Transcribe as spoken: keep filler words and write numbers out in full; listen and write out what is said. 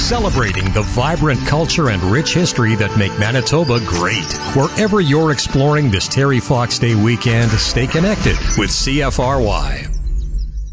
celebrating the vibrant culture and rich history that make Manitoba great. Wherever you're exploring this Terry Fox Day weekend, stay connected with C F R Y.